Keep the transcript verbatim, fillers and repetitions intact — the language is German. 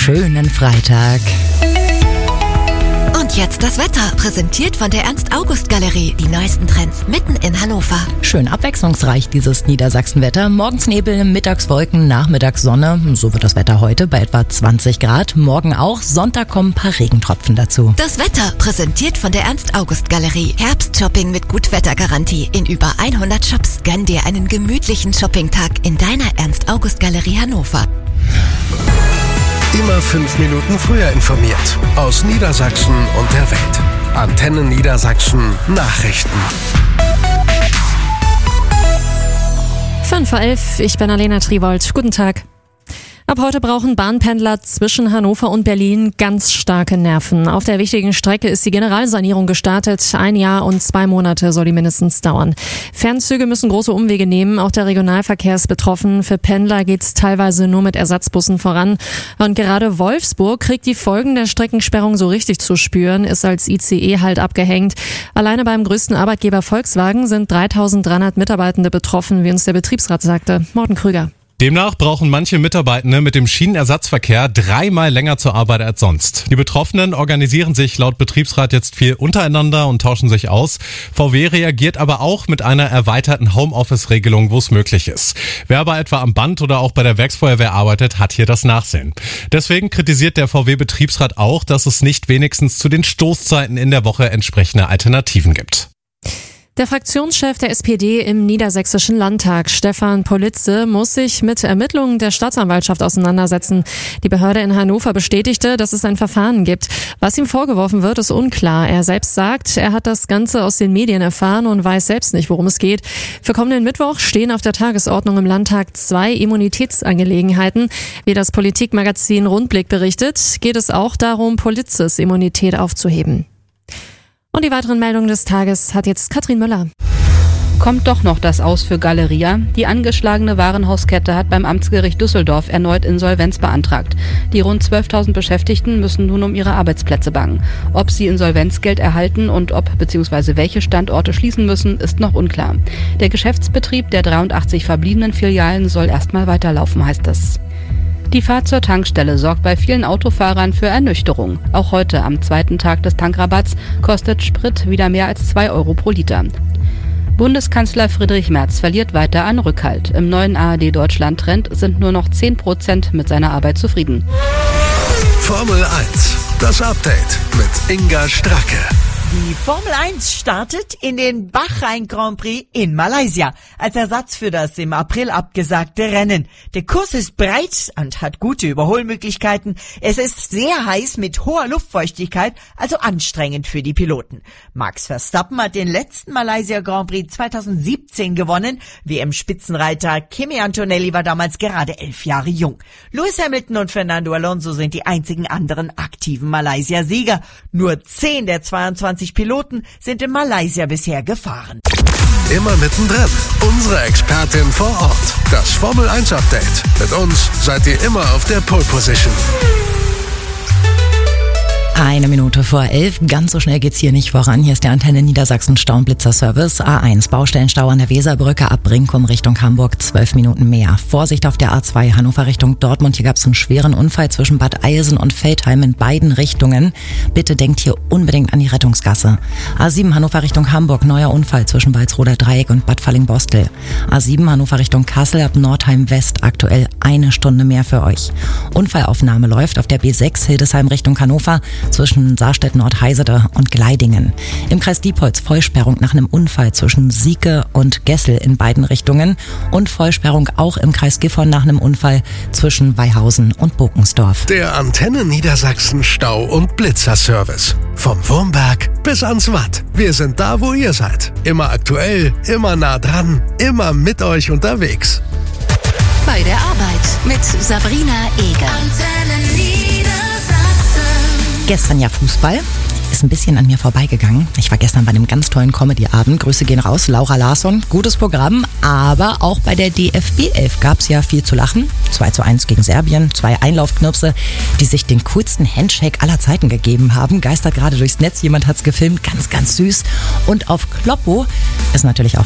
schönen Freitag. Und jetzt das Wetter, präsentiert von der Ernst-August-Galerie. Die neuesten Trends mitten in Hannover. Schön abwechslungsreich dieses Niedersachsenwetter. Morgens Nebel, mittags Wolken, nachmittags Sonne. So wird das Wetter heute bei etwa zwanzig Grad. Morgen auch. Sonntag kommen ein paar Regentropfen dazu. Das Wetter, präsentiert von der Ernst-August-Galerie. Herbstshopping mit Gutwettergarantie in über hundert Shops. Gönn dir einen gemütlichen Shoppingtag in deiner Ernst-August-Galerie Hannover. Immer fünf Minuten früher informiert. Aus Niedersachsen und der Welt. Antenne Niedersachsen Nachrichten. fünf vor elf, ich bin Alena Triwold. Guten Tag. Ab heute brauchen Bahnpendler zwischen Hannover und Berlin ganz starke Nerven. Auf der wichtigen Strecke ist die Generalsanierung gestartet. Ein Jahr und zwei Monate soll die mindestens dauern. Fernzüge müssen große Umwege nehmen. Auch der Regionalverkehr ist betroffen. Für Pendler geht's teilweise nur mit Ersatzbussen voran. Und gerade Wolfsburg kriegt die Folgen der Streckensperrung so richtig zu spüren, ist als I C E halt abgehängt. Alleine beim größten Arbeitgeber Volkswagen sind dreitausenddreihundert Mitarbeitende betroffen, wie uns der Betriebsrat sagte. Morten Krüger. Demnach brauchen manche Mitarbeitende mit dem Schienenersatzverkehr dreimal länger zur Arbeit als sonst. Die Betroffenen organisieren sich laut Betriebsrat jetzt viel untereinander und tauschen sich aus. V W reagiert aber auch mit einer erweiterten Homeoffice-Regelung, wo es möglich ist. Wer aber etwa am Band oder auch bei der Werksfeuerwehr arbeitet, hat hier das Nachsehen. Deswegen kritisiert der V W-Betriebsrat auch, dass es nicht wenigstens zu den Stoßzeiten in der Woche entsprechende Alternativen gibt. Der Fraktionschef der S P D im Niedersächsischen Landtag, Stefan Politze, muss sich mit Ermittlungen der Staatsanwaltschaft auseinandersetzen. Die Behörde in Hannover bestätigte, dass es ein Verfahren gibt. Was ihm vorgeworfen wird, ist unklar. Er selbst sagt, er hat das Ganze aus den Medien erfahren und weiß selbst nicht, worum es geht. Für kommenden Mittwoch stehen auf der Tagesordnung im Landtag zwei Immunitätsangelegenheiten. Wie das Politikmagazin Rundblick berichtet, geht es auch darum, Politzes Immunität aufzuheben. Und die weiteren Meldungen des Tages hat jetzt Katrin Müller. Kommt doch noch das Aus für Galeria. Die angeschlagene Warenhauskette hat beim Amtsgericht Düsseldorf erneut Insolvenz beantragt. Die rund zwölftausend Beschäftigten müssen nun um ihre Arbeitsplätze bangen. Ob sie Insolvenzgeld erhalten und ob bzw. welche Standorte schließen müssen, ist noch unklar. Der Geschäftsbetrieb der dreiundachtzig verbliebenen Filialen soll erstmal weiterlaufen, heißt es. Die Fahrt zur Tankstelle sorgt bei vielen Autofahrern für Ernüchterung. Auch heute, am zweiten Tag des Tankrabatts, kostet Sprit wieder mehr als zwei Euro pro Liter. Bundeskanzler Friedrich Merz verliert weiter an Rückhalt. Im neuen A R D-Deutschland-Trend sind nur noch zehn Prozent mit seiner Arbeit zufrieden. Formel eins, das Update mit Inga Stracke. Die Formel eins startet in den Bahrain Grand Prix in Malaysia als Ersatz für das im April abgesagte Rennen. Der Kurs ist breit und hat gute Überholmöglichkeiten. Es ist sehr heiß mit hoher Luftfeuchtigkeit, also anstrengend für die Piloten. Max Verstappen hat den letzten Malaysia Grand Prix zweitausendsiebzehn gewonnen. W M-Spitzenreiter Kimi Antonelli war damals gerade elf Jahre jung. Lewis Hamilton und Fernando Alonso sind die einzigen anderen aktiven Malaysia-Sieger. Nur zehn der zweiundzwanzig Piloten sind in Malaysia bisher gefahren. Immer mittendrin. Unsere Expertin vor Ort. Das Formel eins Update. Mit uns seid ihr immer auf der Pole Position. Eine Minute vor elf. Ganz so schnell geht's hier nicht voran. Hier ist der Antenne Niedersachsen Stau- und Blitzer-Service. A eins, Baustellenstau an der Weserbrücke ab Brinkum Richtung Hamburg, zwölf Minuten mehr. Vorsicht auf der A zwei, Hannover Richtung Dortmund. Hier gab's einen schweren Unfall zwischen Bad Eilsen und Veltheim in beiden Richtungen. Bitte denkt hier unbedingt an die Rettungsgasse. A sieben, Hannover Richtung Hamburg, neuer Unfall zwischen Walsroder Dreieck und Bad Falling-Bostel. A sieben, Hannover Richtung Kassel ab Nordheim West, aktuell eine Stunde mehr für euch. Unfallaufnahme läuft auf der B sechs, Hildesheim Richtung Hannover, zwischen Saarstedt-Nordheisede und Gleidingen. Im Kreis Diepholz Vollsperrung nach einem Unfall zwischen Sieke und Gessel in beiden Richtungen und Vollsperrung auch im Kreis Gifhorn nach einem Unfall zwischen Weihausen und Bokensdorf. Der Antenne Niedersachsen Stau- und Blitzer-Service. Vom Wurmberg bis ans Watt. Wir sind da, wo ihr seid. Immer aktuell, immer nah dran, immer mit euch unterwegs. Bei der Arbeit mit Sabrina Eger. Antenne Niedersachsen. Gestern ja Fußball. Ist ein bisschen an mir vorbeigegangen. Ich war gestern bei einem ganz tollen Comedy-Abend. Grüße gehen raus, Laura Larsson. Gutes Programm, aber auch bei der D F B elf gab es ja viel zu lachen. zwei zu eins gegen Serbien, zwei Einlaufknirpse, die sich den coolsten Handshake aller Zeiten gegeben haben. Geistert gerade durchs Netz, jemand hat's gefilmt, ganz, ganz süß. Und auf Kloppo ist natürlich auch